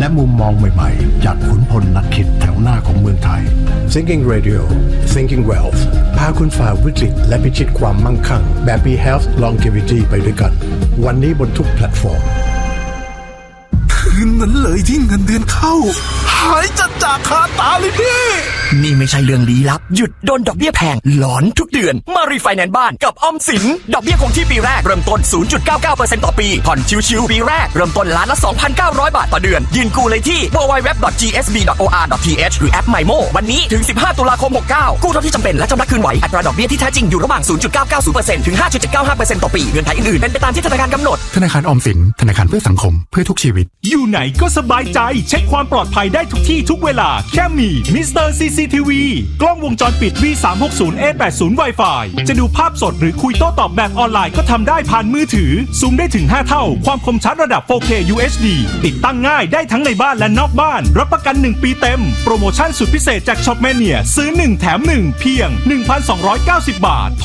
และมุมมองใหม่ๆจากขุนพลนักคิดแถวหน้าของเมืองไทย Thinking Radio Thinking Wealth พาคุณฝ่าวิกฤตและพิชิตความมั่งคั่งแบบมี Health Longevity ไปด้วยกันวันนี้บนทุกแพลตฟอร์มคืนนั้นเลยที่เงินเดือนเข้าหายจากคาตาเลยพี่นี่ไม่ใช่เรื่องลี้ลับหยุดโดนดอกเบี้ยแพงหลอนทุกเดือนมารีไฟแนนซ์บ้านกับออมสินดอกเบี้ยคงที่ปีแรกเริ่มต้น 0.99% ต่อปีผ่อนชิวๆปีแรกเริ่มต้นล้านละ 2,900 บาทต่อเดือนยื่นกู้เลยที่ www.gsb.or.th หรือแอป MyMo วันนี้ถึง15ตุลาคม69กู้เท่าที่จำเป็นและชำระคืนไหวอัตราดอกเบี้ยที่แท้จริงอยู่ระหว่าง 0.990% ถึง 5.795% ต่อปีเงื่อนไขอื่นๆเป็นไปตามที่ธนาคารกำหนดธนาคารออมสินธนาคารเพื่อสังคมเพื่อทุกชีวิตอยู่ไหนก็สบายใจเช็คความปลอดภัยได้ทุกที่ทุกเวลาแค่มีมิสเตอร์ CCTV กล้องวงจรปิด V360A80 Wi-Fi จะดูภาพสดหรือคุยโต้ตอบแบบออนไลน์ก็ทำได้ผ่านมือถือซูมได้ถึง5เท่าความคมชัดระดับ 4K UHD ติดตั้งง่ายได้ทั้งในบ้านและนอกบ้านรับประกัน1ปีเต็มโปรโมชั่นสุดพิเศษจาก Shopmania ซื้อ1แถม1เพียง 1,290 บาทโทร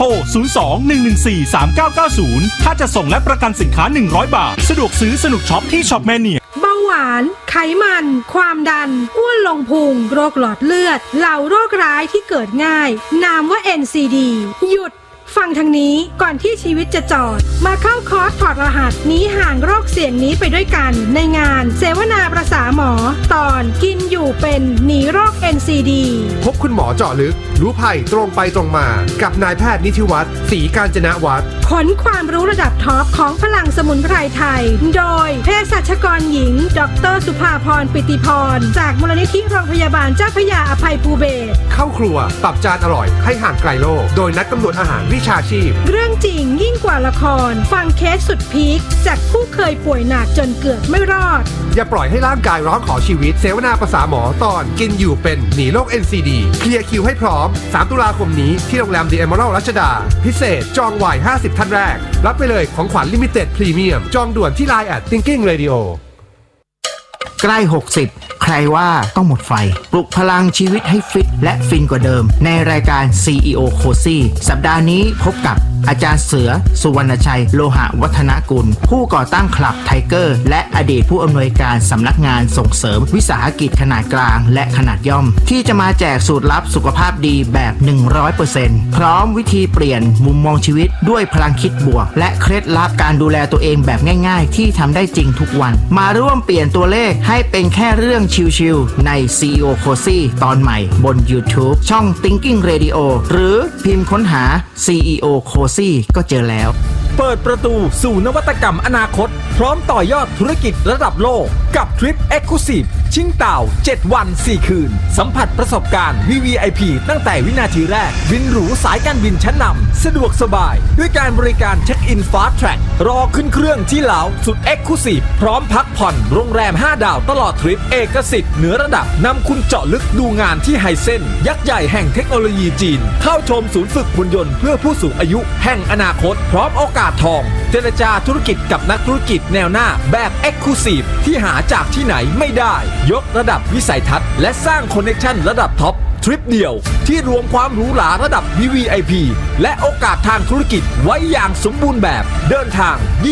02-114-3990 ถ้าจะส่งและประกันสินค้า100 บาทสะดวกซื้อสนุกช็อปที่ Shopmania เบาหวานไขมันความดันอ้วนลงพุงโรคหลอดเลือดเหล่าโรคร้ายที่เกิดง่ายนามว่า NCD หยุดฟังทางนี้ก่อนที่ชีวิตจะจอดมาเข้าคอร์สถอดรหัสหนีห่างโรคเสี่ยงนี้ไปด้วยกันในงานเสวนาประสาหมอตอนกินอยู่เป็นหนีโรค NCD พบคุณหมอเจาะลึกรู้ภัยตรงไปตรงมากับนายแพทย์นิธิวัฒน์ศรีกาญจนวัฒน์ขนความรู้ระดับท็อปของพลังสมุนไพรไทยโดยเภสัชกรหญิงดร.สุภาพรปิติพรจากมูลนิธิโรงพยาบาลเจ้าพระยาอภัยภูเบศรเข้าครัวปรับจานอร่อยให้ห่างไกลโรคโดยนัดกำหนดอาหารวิชาชีพเรื่องจริงยิ่งกว่าละครฟังเคสสุดพีคจากผู้เคยป่วยหนักจนเกือบไม่รอดอย่าปล่อยให้ร่างกายร้องขอชีวิตเสวนาประสาหมอตอนกินอยู่เป็นหนีโรค NCD เคลียร์คิวให้พร้อม3ตุลาคมนี้ที่โรงแรม The Emerald รัชดาพิเศษจองไว้50ท่านแรกรับไปเลยของขวัญลิมิเต็ดพรีเมียมจองด่วนที่ Line @Thinking Radio ใกล้60ใครว่าต้องหมดไฟปลุกพลังชีวิตให้ฟิตและฟินกว่าเดิมในรายการ CEO Cozy สัปดาห์นี้พบกับอาจารย์เสือสุวรรณชัยโลหะวัฒนกุลผู้ก่อตั้งคลับไทเกอร์และอดีตผู้อำนวยการสำนักงานส่งเสริมวิสาหกิจขนาดกลางและขนาดย่อมที่จะมาแจกสูตรลับสุขภาพดีแบบ 100% พร้อมวิธีเปลี่ยนมุมมองชีวิตด้วยพลังคิดบวกและเคล็ดลับการดูแลตัวเองแบบง่ายๆที่ทำได้จริงทุกวันมาร่วมเปลี่ยนตัวเลขให้เป็นแค่เรื่องชิลๆใน CEO Cozy ตอนใหม่บน YouTube ช่อง Thinking Radio หรือพิมพ์ค้นหา CEO Cozyก็เจอแล้วเปิดประตูสู่นวัตกรรมอนาคตพร้อมต่อยอดธุรกิจระดับโลกกับทริป Exclusive ชิงเต่า7วัน4คืนสัมผัสประสบการณ์ VVIP ตั้งแต่วินาทีแรกบินหรูสายการบินชั้นนำสะดวกสบายด้วยการบริการเช็คอิน Fast Track รอขึ้นเครื่องที่ลาวสุด Exclusive พร้อมพักผ่อนโรงแรม5ดาวตลอดทริปเอกสิทธิ์เหนือระดับนำคุณเจาะลึกดูงานที่ไฮเซ็นยักษ์ใหญ่แห่งเทคโนโลยีจีนเข้าชมศูนย์ฝึกหุ่นยนต์เพื่อผู้สูงอายุแห่งอนาคตพร้อมโอกาสทองเจรจาธุรกิจกับนักธุรกิจแนวหน้าแบบ Exclusive ที่หาจากที่ไหนไม่ได้ยกระดับวิสัยทัศน์และสร้างคอนเนคชั่นระดับท็อปทริปเดียวที่รวมความหรูหราระดับ VVIP และโอกาสทางธุรกิจไว้อย่างสมบูรณ์แบบเดินทาง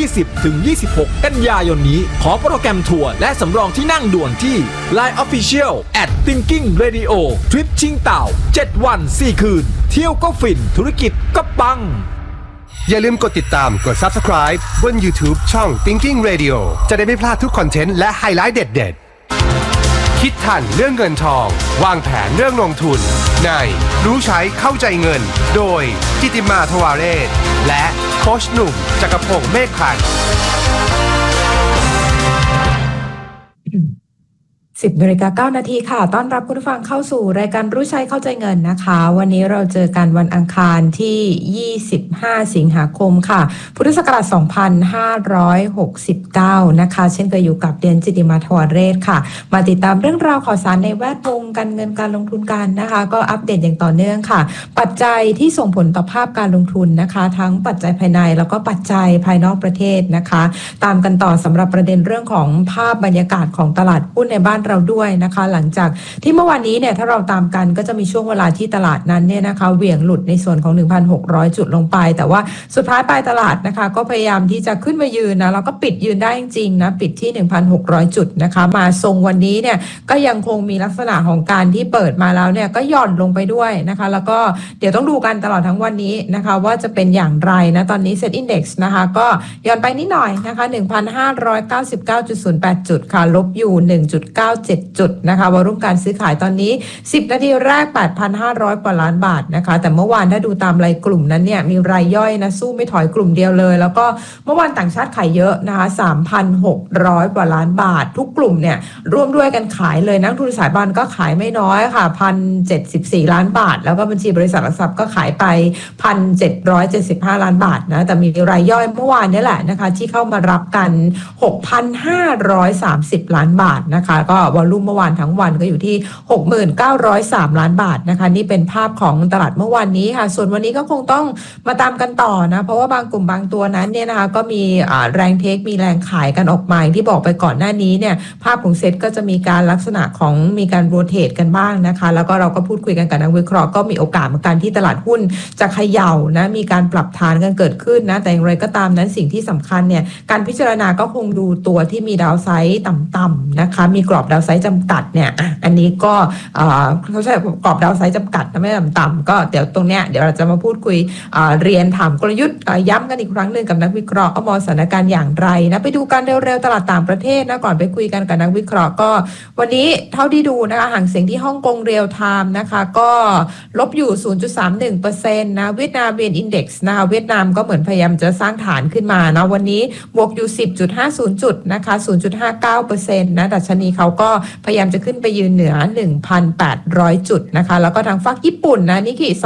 20-26 กันยายนนี้ขอโปรแกรมทัวร์และสำรองที่นั่งด่วนที่ Line Official @Thinking Radio ทริปชิงเต่า7วัน4คืนเที่ยวก็ฟินธุรกิจก็ปังอย่าลืมกดติดตามกด Subscribe บน YouTube ช่อง Thinking Radio จะได้ไม่พลาดทุกคอนเทนต์และไฮไลท์เด็ดๆคิดทันเรื่องเงินทองวางแผนเรื่องลงทุนในรู้ใช้เข้าใจเงินโดยจิติมาทวาเรศและโค้ชหนุ่มจักรพงษ์เมฆพันธ์ 10:09 นาทีค่ะต้อนรับคุณผู้ฟังเข้าสู่รายการรู้ใช้เข้าใจเงินนะคะวันนี้เราเจอกันวันอังคารที่25สิงหาคมค่ะพุทธศักราช2569นะคะเช่นเคยอยู่กับเดือนจิติมาทวเรศค่ะมาติดตามเรื่องราวข่าวสารในแวดวงการเงินการลงทุนกันนะคะก็อัปเดตอย่างต่อเนื่องค่ะปัจจัยที่ส่งผลต่อภาพการลงทุนนะคะทั้งปัจจัยภายในแล้วก็ปัจจัยภายนอกประเทศนะคะตามกันต่อสำหรับประเด็นเรื่องของภาพบรรยากาศของตลาดหุ้นในบ้านเราด้วยนะคะหลังจากที่เมื่อวานนี้เนี่ยถ้าเราตามกันก็จะมีช่วงเวลาที่ตลาดนั้นเนี่ยนะคะเหวี่ยงหลุดในส่วนของ 1,600 จุดลงไปแต่ว่าสุดท้ายปลายตลาดนะคะก็พยายามที่จะขึ้นมายืนนะแล้วก็ปิดยืนได้จริงๆนะปิดที่ 1,600 จุดนะคะมาทรงวันนี้เนี่ยก็ยังคงมีลักษณะของการที่เปิดมาแล้วเนี่ยก็หย่อนลงไปด้วยนะคะแล้วก็เดี๋ยวต้องดูกันตลอดทั้งวันนี้นะคะว่าจะเป็นอย่างไรนะตอนนี้ Set Index นะคะก็หย่อนไปนิดหน่อยนะคะ 1,599.08 จุดค่ะลบอยู่ 1.97 จุดนะคะวอลุ่มการซื้อขายตอนนี้10นาทีแรก 8,500 กว่าล้านบาทนะคะแต่เมื่อวานถ้าดูตามรายกลุ่มนั้นเนี่ยมีรายย่อยนะสู้ไม่ถอยกลุ่มเดียวเลยแล้วก็เมื่อวานต่างชาติขายเยอะนะคะ 3,600 กว่าล้านบาททุกกลุ่มเนี่ยร่วมด้วยกันขายเลยนักทุนสถาบันก็ขายไม่น้อยค่ะ 1,074 ล้านบาทแล้วก็บัญชีบริษัทหลักทรัพย์ก็ขายไป 1,775 ล้านบาทนะแต่มีรายย่อยเมื่อวานนี่แหละนะคะที่เข้ามารับกัน 6,530 ล้านบาทนะคะก็วอลุ่มเมื่อวานทั้งวันก็อยู่ที่ 69,003 ล้านบาทนะคะนี่เป็นภาพของตลาดเมื่อวานนี้ค่ะส่วนวันนี้ก็คงต้องมาตามกันต่อนะเพราะว่าบางกลุ่มบางตัวนั้นเนี่ยนะคะก็มีแรงเทคมีแรงขายกันออกมาที่บอกไปก่อนหน้านี้เนี่ยภาพของเซ็ตก็จะมีการลักษณะของมีการโรเตทกันบ้างนะคะแล้วก็เราก็พูดคุยกันกับนักวิเคราะห์ก็มีโอกาสเหมือนกันที่ตลาดหุ้นจะเขย่านะมีการปรับฐานกันเกิดขึ้นนะแต่อย่างไรก็ตามนั้นสิ่งที่สำคัญเนี่ยการพิจารณาก็คงดูตัวที่มีดาวไซด์ต่ำๆนะคะมีกรอบดาวไซด์จำกัดเนี่ยอันนี้ก็เขาใช้กรอบดาวไซด์จำกัดนะไม่ต่ำๆก็เดี๋ยวตรงเนี้ยเดี๋ยวเราจะมาพูดคุยเรียนถามกลยุทธ์ย้ำกันอีกครั้งหนึ่งกับนักวิเคราะห์มองสถานการณ์อย่างไรนะไปดูกันเร็วๆตลาดต่างประเทศนะก่อนไปคุยกันกับนักวิเคราะห์ก็วันนี้เท่าที่ดูนะคะหางเสียงที่ฮ่องกงเรียลไทม์นะคะก็ลบอยู่ 0.31% นะเวียดนามเวียนอินเด็กซ์นะคะเวียดนามก็เหมือนพยายามจะสร้างฐานขึ้นมานะวันนี้บวกอยู่ 10.50 จุดนะคะ 0.59% นะดัชนีเขาก็พยายามจะขึ้นไปยืนเหนือ 1,800 จุดนะคะแล้วก็ทางฝั่งญี่ปุ่นนะนิกเกิ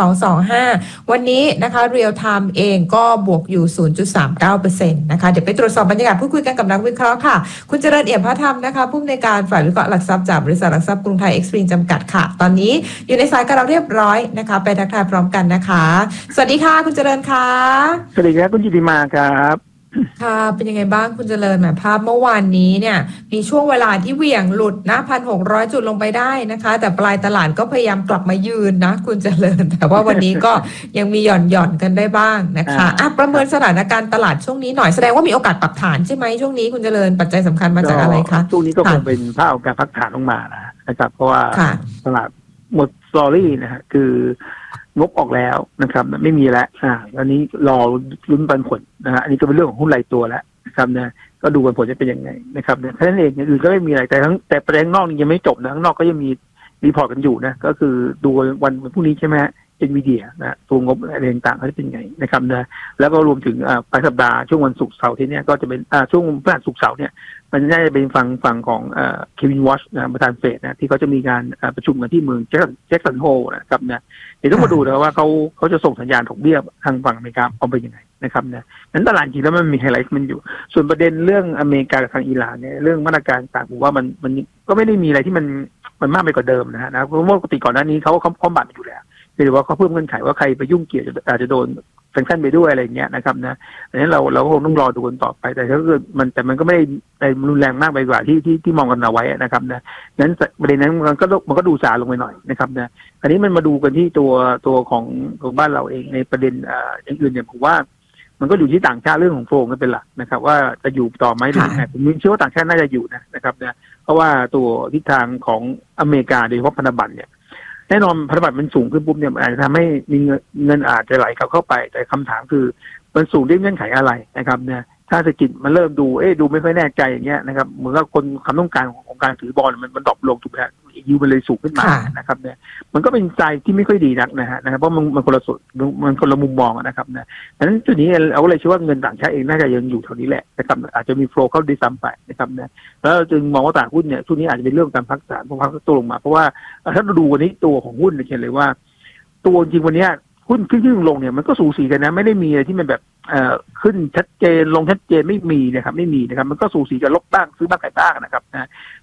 225วันนี้นะคะเรียลไทม์เองก็บวกอยู่ 0.39% นะคะเดี๋ยวไปตรวจสอบบรรยากาศพูดคุยกันกับนักวิเคราะห์ค่ะคุณเจริญเอี่ยมพระธรรมนะคะผู้อำนวยการฝ่ายวิเคราะห์หลักทรัพย์จากบริษัทหลักทรัพย์กรุงไทยเอ็กซ์ตรีมจำกัดค่ะตอนนี้อยู่ในสายกับเราเรียบร้อยนะคะไปทักทายพร้อมกันนะคะสวัสดีค่ะคุณเจริญค่ะสวัสดีครับคุณจิติมาครับค่ะเป็นยังไงบ้างคุณเจริญภาพเมื่อวานนี้เนี่ยมีช่วงเวลาที่เหวี่ยงหลุดนะ 1,600 จุดลงไปได้นะคะแต่ปลายตลาดก็พยายามกลับมายืนนะคุณเจริญแต่ว่าวันนี้ก็ยังมีหย่อนกันได้บ้างนะคะประเมินสถานการณ์ตลาดช่วงนี้หน่อยแสดงว่ามีโอกาสปรับฐานใช่ไหมช่วงนี้คุณเจริญปัจจัยสำคัญมาจากอะไรคะช่วงนี้ก็คงเป็นภาพของการพักฐานลงมานะครับเพราะว่าตลาดหมดสตอรี่นะฮะคืองบออกแล้วนะครับไม่มีแล้วอันนี้รอลุ้นปันผลนะฮะอันนี้ก็เป็นเรื่องของหุ้นรายตัวแล้วนะครับนะก็ดูปันผลจะเป็นยังไงนะครับเนี่ยแค่นั้นเองอย่างอื่นก็ไม่มีอะไรแต่ประเด็นนอกนี่ยังไม่จบนะข้างนอกก็ยังมีรีพอร์ตกันอยู่นะก็คือดูวันพรุ่งนี้ใช่ไหมNVIDIAนะตัวงบอะไรต่างๆเขาจะเป็นยังไงนะครับนะแล้วก็รวมถึงปลายสัปดาห์ช่วงวันศุกร์เสาร์ที่นี้ก็จะเป็นช่วงพฤหัสศุกร์เสาร์เนี่ยมันน่าจะเป็นฝั่งของเควินวอชนะประธานเฟดนะที่เขาจะมีการประชุมกันที่เมืองแจ็คสันโฮลนะครับนะเดี๋ยวต้องมาดูนะว่าเขาจะส่งสัญญาณดอกเบี้ยทางฝั่งอเมริกาออกไปยังไงนะครับนะนั้นตลาดจริงแล้วมันมีไฮไลท์มันอยู่ส่วนประเด็นเรื่องอเมริกากับทางอิหร่านเนี่ยเรื่องมาตรการต่างผมว่ามันก็ไม่ได้มีอะไรที่มันมากไปกว่าเดิมนะเพราะว่าปกติก่อนหน้านี้เขาคอมบัตอยู่แล้วหรือว่าเขาเพิ่มเงื่อนไขว่าใครไปยุ่งเกี่ยวอาจจะโดนแซงชั่นไปด้วยอะไรอย่างเงี้ยนะครับนะดังนั้นเราคงต้องรอดูกันต่อไปแต่ถ้าเกิดมันก็ไม่ได้รุนแรงมากไปกว่าที่มองกันเอาไว้นะครับนะนั้นประเด็นนั้นมันก็ดูซาลงไปหน่อยนะครับนะอันนี้มันมาดูกันที่ตัวของบ้านเราเองในประเด็นอย่างอื่นเนี่ยผมว่ามันก็อยู่ที่ต่างชาติเรื่องของโฟลกันเป็นหลักนะครับว่าจะอยู่ต่อไหมหรือไม่ผมเชื่อว่าต่างชาติน่าจะอยู่นะครับนะเพราะว่าตัวทิศทางของอเมริกาโดยเฉพาะพันธบัตรเนี่ยแน่นอนพันธบัตรมันสูงขึ้นปุ๊บเนี่ยอาจจะทำให้มีเงินอาจจะไหลเข้าไปแต่คำถามคือมันสูงด้วยเงื่อนไขอะไรนะครับเนี่ยถ้าเศรษฐกิจมันเริ่มดูไม่ค่อยแน่ใจอย่างเงี้ยนะครับเหมือนกับคนความต้องการของการถือบอลมันดรอปลงถูกไหมยิวมันเลยสูงขึ้นมานะครับเนี่ยมันก็เป็นใจที่ไม่ค่อยดีนักนะครับเพราะมันคนละส่วนมันคนละมุมมองนะครับนะดังนั้นจุดนี้เราก็เลยเชื่อว่าเงินต่างชาติเองน่าจะยังอยู่แถวนี้แหละนะครับอาจจะมีโฟลว์เข้าดีซ้ำไปนะครับนะแล้วจึงมองว่าตลาดหุ้นเนี่ยช่วงนี้อาจจะเป็นเรื่องการพักฐานพักตัวลงมาเพราะว่าถ้าเราดูวันนี้ตัวของหุ้นเห็นเลยว่าตัวจริงวันนี้หุ้นขึ้นลงเนี่ยมันก็สูสีกันนะไม่ได้มีอะไรที่มันแบบขึ้นชัดเจนลงชัดเจนไม่มีนะครับมันก็สูสีกันลบบ้างซื้อบ้างขายบ้างนะครับนะ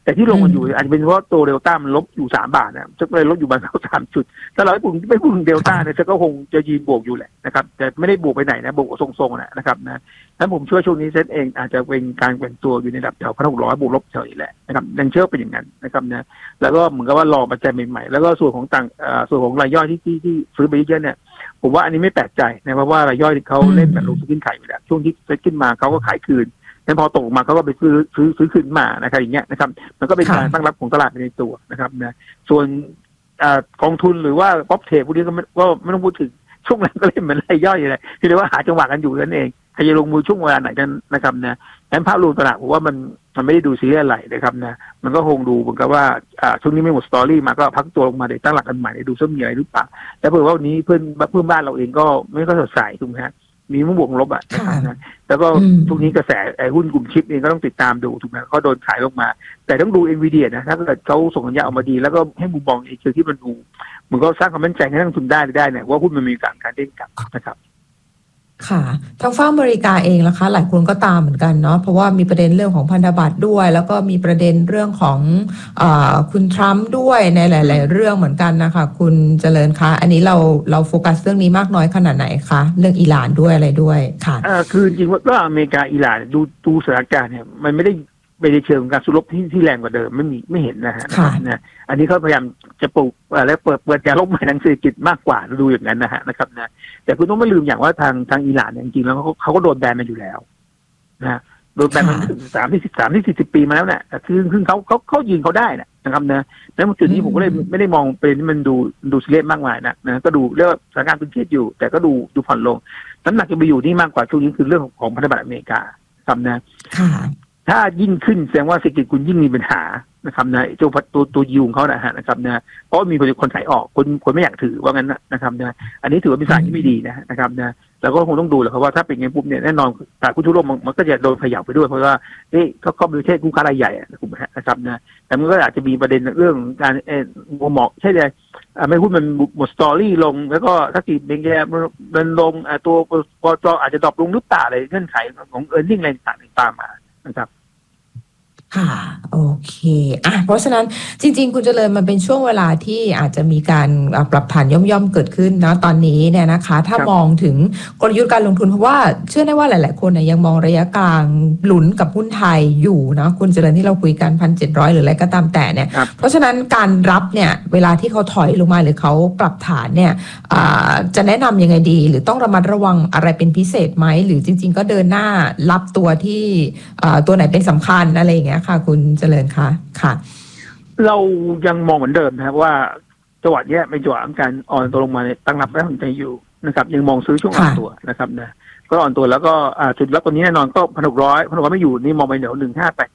แต่ที่ลงมันอยู่อาจจะเป็นเพราะตัวเดลต้ามันลบอยู่3 บาทนะจะเลยลบอยู่ประมาณ3 จุดถ้าเราไม่พูดเดลต้าเนี่ยก็คงจะยืนบวกอยู่แหละนะครับแต่ไม่ได้บวกไปไหนนะบวกทรงๆนะครับนะถ้าผมเชื่อช่วงนี้เซ็ตเองอาจจะเป็นการแกว่งตัวอยู่ในระดับแถว1,600บวกลบแถวนี้แหละนะครับยังเชื่อเป็นอย่างนั้นนะครับนะแล้วก็เหมือนกับว่ารอปัจจัยใหม่ๆแล้วก็ส่วนของส่วนของรายย่อยที่ซื้อไปเยอะเนี่ยผมว่าอันนี้ไม่แปลกใจนะเพราะว่ารายย่อยเขาเล่นแบบลงทุนขายไปแล้วช่วงที่เซ็ตขึ้นมาเขาก็ขายคืนแล้วพอตกมาเขาก็ไปซื้อขึ้นมานะครับอย่างเงี้ยนะครับมันก็เป็นการตั้งรับของตลาดในตัวนะครับนะส่วนกองทุนหรือว่าป๊อปเทรดพวกนี้ก็ไม่ต้องพูดถึงช่วงนั้นก็เล่นเหมือนรายย่อยเลยที่เรียกว่าหาจังหวะกันอยู่นั่นเองใครจะลงมือช่วงเวลาไหนกันนะครับนะงั้นภาพรวมตลาดผมว่ามันไม่ได้ดูซีเรียสอะไรนะครับนะมันก็คงดูเหมือนกับว่าช่วงนี้ไม่หมดสตอรี่มาก็พักตัวลงมาเดี๋ยวตั้งหลักกันใหม่ดูซ้ำมีอะไรหรือเปล่าแล้วเผื่อว่าวันนี้เพื่อนบ้านเราเองก็ไม่ก็สดใสถูกไหมฮะมีมุมบวกลบนะครับนะแล้วก็ช่วงนี้กระแสหุ้นกลุ่มชิปเองก็ต้องติดตามดูถูกไหมเขาโดนขายลงมาแต่ต้องดู Nvidia นะถ้าเกิดเขาส่งสัญญาณออกมาดีแล้วก็ให้มุมมองเชิงที่มันดูมันก็สร้างความมั่นใจให้นักลงทุนได้เนี่ยว่าหุ้นมันมีการเด้งกลับนะครับค่ะทางฝั่งอเมริกาเองล่ะคะหลายคนก็ตามเหมือนกันเนาะเพราะว่ามีประเด็นเรื่องของพันธบัตรด้วยแล้วก็มีประเด็นเรื่องของคุณทรัมป์ด้วยในหลายๆเรื่องเหมือนกันนะคะคุณเจริญคะอันนี้เราโฟกัสเรื่องนี้มากน้อยขนาดไหนคะเรื่องอิหร่านด้วยอะไรด้วยค่ะคือจริงๆว่าอเมริกาอิหร่านดูสถานการณ์เนี่ยมันไม่ได้เชิงการสู้รบที่แรงกว่าเดิมไม่เห็นนะฮะนะอันนี้เขาพยายามจะปลุกและเปิดการลบใหม่ทางเศรษฐกิจมากกว่าดูอย่างนั้นนะครับนะแต่คุณต้องไม่ลืมอย่างว่าทางอิหร่านจริงๆแล้วเขาก็โดนแบนมาอยู่แล้วนะโดนแบนมา30-40 ปีมาแล้วเนี่ยคือเขายืนเขาได้นะครับนะแล้วจุดนี้ผมก็เลยไม่ได้มองเป็นที่มันดูซีเรียสมากมายนะก็ดูเรื่องสถานการณ์ตึงเครียดอยู่แต่ก็ดูผ่อนลงน้ำหนักจะไปอยู่นี่มากกว่าช่วงนี้คือเรื่องของพันธบัตรอเมริกาครับนะถ้ายิ่งขึ้นแสดงว่าเศรษฐกิจคุณยิ่งมีปัญหานะครับนะตัวยิวของเขานะครับนะเพราะมีคนขายออกคนไม่อยากถือว่างั้นนะครับนะอันนี้ถือว่าเป็นสายที่ไม่ดีนะครับนะแล้วก็คงต้องดูแหละครับว่าถ้าเป็นไงปุ๊บเนี่ยแน่นอนตลาดหุ้นทั่วโลกมันก็จะโดนเขย่าไปด้วยเพราะว่าเขาเป็นประเทศคู่ค้ารายใหญ่ถูกไหมนะครับนะแต่มันก็อาจจะมีประเด็นเรื่องการเหมาะใช่เลยไม่หุ้นมันหมดสตอรี่ลงแล้วก็ถ้าติดเป็นแย่มันลงตัวปจอาจจะดรอปลงหรือเปล่าอะไรเงื่อนไขของearning อะไรต่างๆตามมานะครับค่ะโอเคเพราะฉะนั้นจริงๆคุณเจริญมันเป็นช่วงเวลาที่อาจจะมีการปรับฐานย่อมๆเกิดขึ้นนะตอนนี้เนี่ยนะคะถ้ามองถึงกลยุทธ์การลงทุนเพราะว่าเชื่อได้ว่าหลายๆคนเนี่ยยังมองระยะกลางลุ้นกับหุ้นไทยอยู่นะคุณเจริญที่เราคุยกัน 1,700 หรืออะไรก็ตามแต่เนี่ยเพราะฉะนั้นการรับเนี่ยเวลาที่เขาถอยลงมาหรือเขาปรับฐานเนี่ยจะแนะนำยังไงดีหรือต้องระมัดระวังอะไรเป็นพิเศษไหมหรือจริงๆก็เดินหน้ารับตัวที่ตัวไหนเป็นสำคัญอะไรอย่างเงี้ยค่ะคุณเจริญค่ะเรายังมองเหมือนเดิมนะครับว่าจังหวะนี้เป็นจังหวะการอ่อนตัวลงมาตั้งรับได้สนใจอยู่นะครับยังมองซื้อช่วงอ่อนตัวนะครับนะก็อ่อนตัวแล้วก็จุดรับตัวนี้แน่นอนก็1,600ไม่อยู่นี่มองไปเดี๋ยว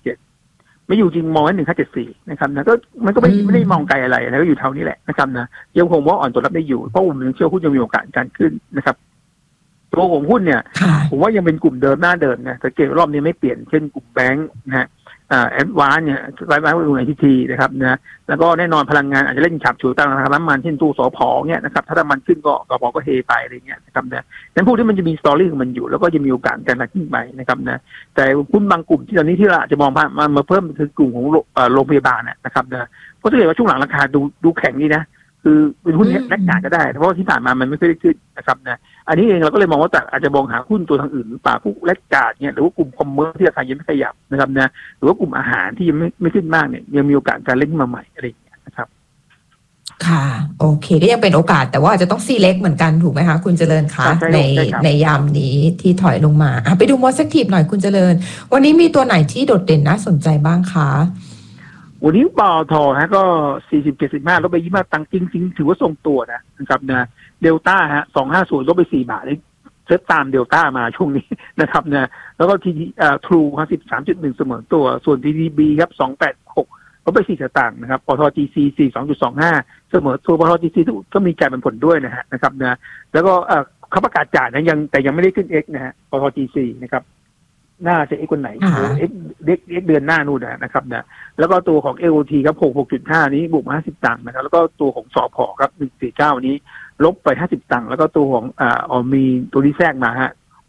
1587ไม่อยู่จริงมองไว้1574นะครับนะก็มันก็ไม่ได้มองไกลอะไรนะก็อยู่เท่านี้แหละนะครับนะยังคงว่าอ่อนตัวรับได้อยู่เพราะผมยังเชื่อหุ้นยังมีโอกาสการขึ้นนะครับตัวของหุ้นเนี่ยผมว่ายังเป็นกลุ่มเดิมหน้าเดิมนะแต่เกมรอบนี้ไม่เปลี่ยนเช่นกลุ่มแบงค์นะแอดวานซ์เนี่ยไว้ดูในทีนะครับนะแล้วก็แน่นอนพลังงานอาจจะเล่นฉับฉวยตามราคาน้ำมันเช่นตู้สผเนี่ยนะครับถ้าน้ำมันขึ้นก็สผก็เฮไปอะไรเงี้ยนะครับนะนั้นพวกที่มันจะมีสตอรี่ของมันอยู่แล้วก็จะมีโอกาสการขึ้นไปนะครับนะแต่หุ้นบางกลุ่มที่ตอนนี้ที่เราจะมองมาเพิ่มคือกลุ่มของโรงพยาบาลนะครับนะเพราะถ้าเกิดว่าช่วงหลังราคาดูแข็งนี่นะคือเป็นหุ้นแลกขาดก็ได้เพราะว่าที่ผ่านมามันไม่ค่อยได้ขึ้นนะครับนะอันนี้เองเราก็เลยมองว่าแต่อาจจะมองหาหุ้นตัวทางอื่นหรือเปล่าพวกแลกขาดเนี่ยหรือว่ากลุ่มคอมเมอร์ที่ราคายังไม่ขยับนะครับนะหรือว่ากลุ่มอาหารที่ยังไม่ขึ้นมากเนี่ยยังมีโอกาสการเล่นมาใหม่อะไรอย่างเงี้ยนะครับค่ะโอเคก็ยังเป็นโอกาสแต่ว่าอาจจะต้องซีเล็กเหมือนกันถูกไหมคะคุณเจริญคะในยามนี้ที่ถอยลงมาไปดูมอสเซกทีฟหน่อยคุณเจริญวันนี้มีตัวไหนที่โดดเด่นน่าสนใจบ้างคะวันนี้ปอทก็40-75ลบไป25ตังค์จริงๆถือว่าทรงตัวนะครับนะเดลต้า250ลบไป4 บาทเซตตามเดลต้ามาช่วงนี้นะครับนะแล้วก็ทีทรู13.1เสมอตัวส่วน TDB ครับ286ลบไป4 สตางค์นะครับปตท GC 42.25เสมอตัวปตท GC ก็มีการเป็นผลด้วยนะครับนะแล้วก็เขาประกาศจ่ายนะแต่ยังไม่ได้ขึ้น X นะฮะปตท GC นะครับน่าจะเอ็กคนไหนเอ็กเดือนหน้านู่นนะครับนะแล้วก็ตัวของ AOT ครับ6.5นี้บวกมา50ตังค์นะครับแล้วก็ตัวของสผครับ149นี้ลบไป50ตังค์แล้วก็ตัวของมีตัวที่แทรกมาฮะ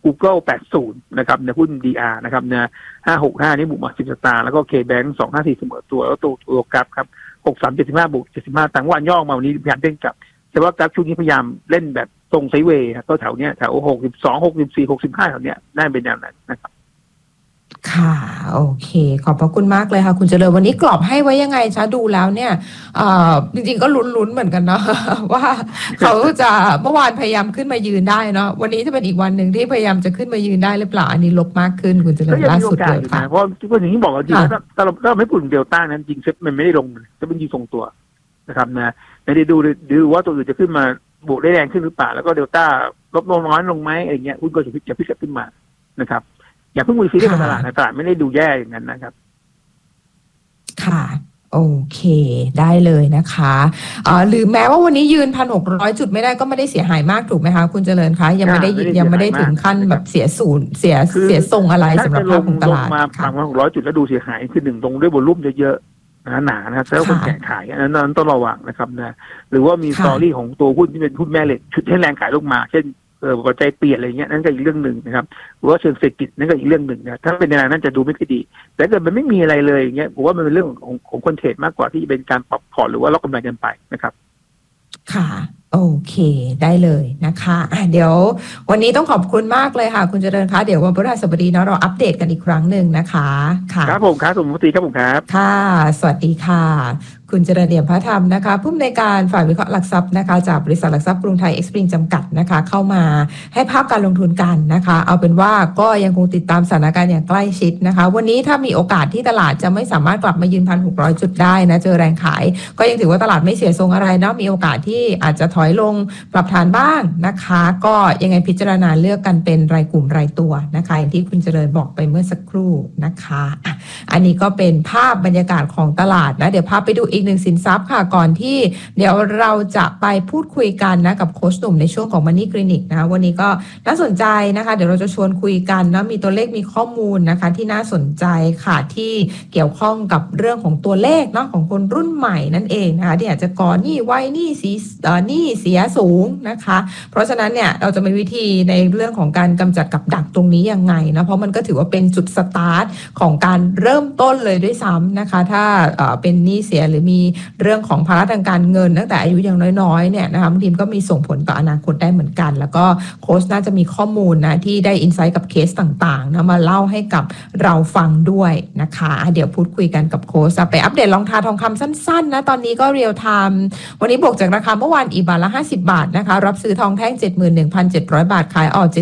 Google 80นะครับในหุ้น DR นะครับเนี่ย565นี่บวกมา10สตางค์แล้วก็ KBank 254เสมอตัวแล้วตัวกราฟครับ6375บวก75ต่างวันย่อมาวันนี้พยายามเล่นกลับแต่ว่ากราฟช่วงนี้พยายามเล่นแบบตรงไซด์เวย์ก็แถวเนี้ยแถว62 64 65แถวเนี้ยน่าเป็นแนวนั้นนะครับค่ะโอเคขอบพระคุณมากเลยค่ะคุณเจริญวันนี้กรอบให้ไว้ยังไงคะดูแล้วเนี่ยจริงๆก็ลุ้นๆเหมือนกันเนาะว่าเขาจะเมื่อวานพยายามขึ้นมายืนได้เนาะวันนี้จะเป็นอีกวันหนึ่งที่พยายามจะขึ้นมายืนได้หรือเปล่าอันนี้ลบมากขึ้นคุณเจริญล่าสุดเลยค่ะเพราะอย่างที่บอกจริงๆถ้าเราไม่พูดถึงเดลต้านั้นจริงเซ็ตมันไม่ได้ลงจะเป็นยืนทรงตัวนะครับนะไม่ได้ดูว่าตัวอื่นจะขึ้นมาบวกได้แรงขึ้นหรือเปล่าแล้วก็เดลต้าลดน้อยลงไหมอะไรเงี้ยหุ้นก็จะพลิกขึ้นมานะครับอย่าเพิ่งมือซื้อในตลาดนะตลาดไม่ได้ดูแย่อย่างนั้นนะครับค่ะโอเคได้เลยนะคะหรือแม้ว่าวันนี้ยืน 1,600 จุดไม่ได้ก็ไม่ได้เสียหายมากถูกไหมคะคุณเจริญคะยังไม่ได้ถึงขั้นแบบเสียศูนย์เสียทรงอะไรสำหรับภาพของตลาดมา1,600 จุดแล้วดูเสียหายคือหนึ่งตรงด้วยวอลุ่มเยอะๆหนานะครับแล้วคนแข่งขายอันนั้นต้องระวังนะครับนะหรือว่ามีสตอรี่ของตัวหุ้นที่เป็นหุ้นแม่เหล็กชุดให้แรงขายลงมาเช่นปัจจัยเปลี่ยนอะไรเงี้ยนั่นก็อีกเรื่องหนึ่งนะครับหรือว่าเชิงเศรษฐกิจนั่นก็อีกเรื่องหนึ่งนะถ้าเป็นในนั้นน่าจะดูไม่ค่อยดีแต่เกิดมันไม่มีอะไรเลยอย่างเงี้ยผมว่ามันเป็นเรื่องของคนเทรดมากกว่าที่เป็นการปรับพอร์ตหรือว่าล็อกกำไรกันไปนะครับค่ะโอเคได้เลยนะคะเดี๋ยววันนี้ต้องขอบคุณมากเลยค่ะคุณเจริญคะเดี๋ยววันพฤหัสบดีเนาะเราอัปเดตกันอีกครั้งหนึ่งนะคะค่ะครับผมครับสวัสดีครับผมครับค่ะสวัสดีค่ะคุณเจริญเอี่ยมพระธรรมนะคะผู้อำนวยการฝ่ายวิเคราะห์หลักทรัพย์นะคะจากบริษัทหลักทรัพย์กรุงไทยเอ็กซ์ปริงจำกัดนะคะเข้ามาให้ภาพการลงทุนกันนะคะเอาเป็นว่าก็ยังคงติดตามสถานการณ์อย่างใกล้ชิดนะคะวันนี้ถ้ามีโอกาสที่ตลาดจะไม่สามารถกลับมายืน 1,600 จุดได้นะเจอแรงขายก็ยังถือว่าตลาดไม่เสียทรงอะไรเนาะมีโอกาสที่อาจจะถอยลงปรับฐานบ้างนะคะก็ยังไงพิจารณาเลือกกันเป็นรายกลุ่มรายตัวนะคะอย่างที่คุณเจริญบอกไปเมื่อสักครู่นะคะอันนี้ก็เป็นภาพบรรยากาศของตลาดนะเดี๋ยวพาไปดูอีกหนึ่งสินทรัพย์ค่ะก่อนที่เดี๋ยวเราจะไปพูดคุยกันนะกับโค้ชหนุ่มในช่วงของ Money Clinic นะคะวันนี้ก็น่าสนใจนะคะเดี๋ยวเราจะชวนคุยกันนะมีตัวเลขมีข้อมูลนะคะที่น่าสนใจค่ะที่เกี่ยวข้องกับเรื่องของตัวเลขเนาะของคนรุ่นใหม่นั่นเองนะคะที่อาจจะก่อหนี้ไว้หนี้เสียสูงนะคะเพราะฉะนั้นเนี่ยเราจะมีวิธีในเรื่องของการกำจัดกับดักตรงนี้ยังไงนะเพราะมันก็ถือว่าเป็นจุดสตาร์ทของการเริ่มต้นเลยด้วยซ้ำนะคะถ้าเป็นหนี้เสียหรือมีเรื่องของภาระทางการเงินตั้งแต่อายุยังน้อยๆเนี่ยนะคะบางทีก็มีส่งผลต่ออนาคตได้เหมือนกันแล้วก็โค้ชน่าจะมีข้อมูลนะที่ได้อินไซต์กับเคสต่างๆนะมาเล่าให้กับเราฟังด้วยนะคะเดี๋ยวพูดคุยกันกับโค้ชไปอัปเดตรองเท้าทองคำสั้นๆนะตอนนี้ก็เรียลไทม์วันนี้บวกจากราคาเมื่อวานอีกบาทละ50 บาทนะคะรับซื้อทองแท่ง 71,700 บาทขายออก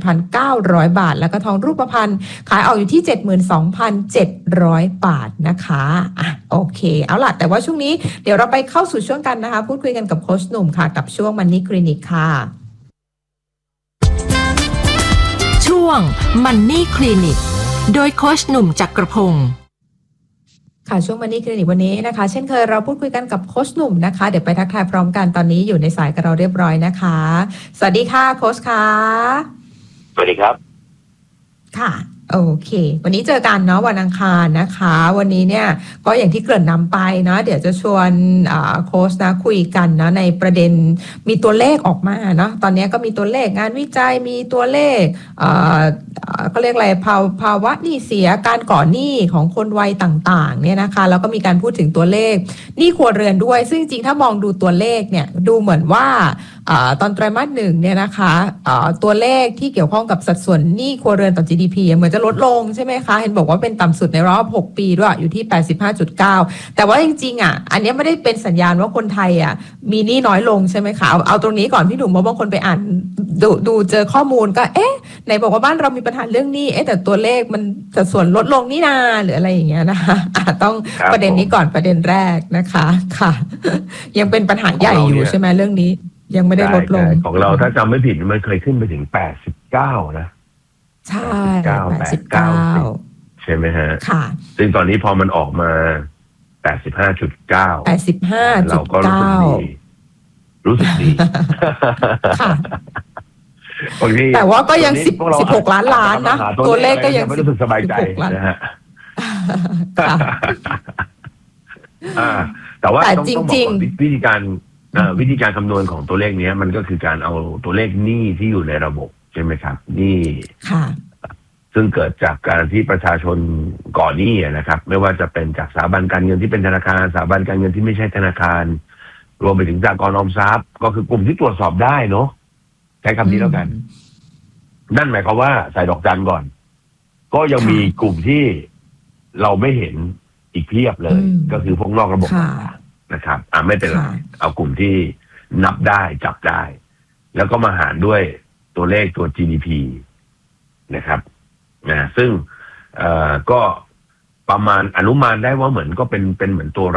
71,900 บาทแล้วก็ทองรูปพรรณขายออกอยู่ที่ 72,700 บาทนะคะโอเคเอาล่ะแต่ว่าช่วงนี้เดี๋ยวเราไปเข้าสู่ช่วงกันนะคะพูดคุยกันกับโค้ชหนุ่มค่ะกับช่วง Money Clinic ค่ะช่วง Money Clinic โดยโค้ชหนุ่มจักรพงศ์ค่ะช่วง Money Clinic วันนี้นะคะเช่นเคยเราพูดคุยกันกับโค้ชหนุ่มนะคะเดี๋ยวไปทักทายพร้อมกันตอนนี้อยู่ในสายกับเราเรียบร้อยนะคะสวัสดีค่ะโค้ชค่ะสวัสดีครับค่ะโอเควันนี้เจอกันเนาะวันอังคารนะคะวันนี้เนี่ยก็อย่างที่เกริ่นนำไปเนาะเดี๋ยวจะชวนโค้ชนะคุยกันนะในประเด็นมีตัวเลขออกมาเนาะตอนนี้ก็มีตัวเลขงานวิจัยมีตัวเลขเขาเรียกอะไรภาวะหนี้เสียการก่อหนี้ของคนวัยต่างๆเนี่ยนะคะแล้วก็มีการพูดถึงตัวเลขหนี้ครัวเรือนด้วยซึ่งจริงๆถ้ามองดูตัวเลขเนี่ยดูเหมือนว่าตอนไตรมาส 1เนี่ยนะคะตัวเลขที่เกี่ยวข้องกับสัดส่วนหนี้ครัวเรือนต่อ GDP เหมือนจะลดลงใช่ไหมคะเห็นบอกว่าเป็นต่ำสุดในรอบ6 ปีด้วยอยู่ที่ 85.9 แต่ว่าจริงๆอันนี้ไม่ได้เป็นสัญญาณว่าคนไทยมีหนี้น้อยลงใช่ไหมคะเอาตรงนี้ก่อนพี่หนุ่มเพราะบางคนไปอ่านดูเจอข้อมูลก็ไหนบอกว่าบ้านเรามีปัญหาเรื่องหนี้แต่ตัวเลขมันสัดส่วนลดลงนี่นาหรืออะไรอย่างเงี้ยนะคะต้องประเด็นนี้ก่อนประเด็นแรกนะคะค่ะยังเป็นปัญหาใหญ่อยู่ใช่ไหมเรื่องนี้ยังไม่ได้ลดลงของเราถ้าจำไม่ผิดมันเคยขึ้นไปถึง89นะใช่ 89ใช่ไหมฮะค่ะซึ่งตอนนี้พอมันออกมา85.9เราก็รู้สึกดีค่ะแต่ว่าก็ยัง16 ล้านนะตัวเลขก็ยังไม่รู้สึกสบายใจนะฮะแต่ว่าต้องบอกวิธีการคำนวณของตัวเลขนี้มันก็คือการเอาตัวเลขหนี้ที่อยู่ในระบบช่ไหมครับนี่ค่ะซึ่งเกิดจากการที่ประชาชนก่อนหนี้นะครับไม่ว่าจะเป็นจากสถาบันการเงินที่เป็นธนาคารสถาบันการเงินที่ไม่ใช่ธนาคารรวมไปถึงสหกรณ์ออมทรัพย์ก็คือกลุ่มที่ตรวจสอบได้เนาะใช้คำนี้แล้วกันนั่นหมายความว่าใส่ดอกจันก่อนก็ยังมีกลุ่มที่เราไม่เห็นอีกเพียบเลยก็คือพวกนอกระบบนะครับไม่เป็นไรเอากลุ่มที่นับได้จับได้แล้วก็มาหารด้วยตัวเลขตัว GDP นะครับซึ่งก็ประมาณอนุมานได้ว่าเหมือนก็เป็นเหมือนตัว